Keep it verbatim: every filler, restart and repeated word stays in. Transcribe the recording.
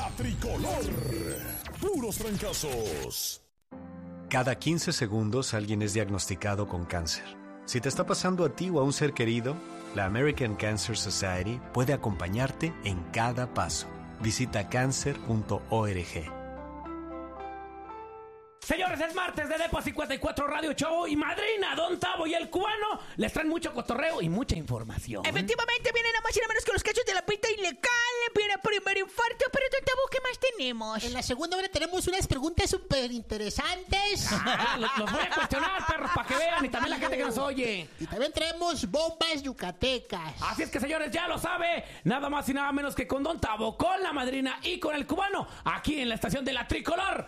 La Tricolor. Puros trancazos. Cada quince segundos alguien es diagnosticado con cáncer. Si te está pasando a ti o a un ser querido, la American Cancer Society puede acompañarte en cada paso. Visita cancer punto org. Señores, es martes de Depa cincuenta y cuatro Radio Show y Madrina, Don Tavo y el Cubano les traen mucho cotorreo y mucha información. Efectivamente, vienen nada más y nada menos que los cachos de la pinta ilegal. Viene primer infarto, pero Don Tavo, ¿qué más tenemos? En la segunda hora tenemos unas preguntas súper interesantes. Ah, los, los voy a cuestionar, perros, para que vean, y también la gente que nos oye. Y también traemos bombas yucatecas. Así es que, señores, ya lo sabe, nada más y nada menos que con Don Tavo, con la Madrina y con el Cubano, aquí en la estación de La Tricolor.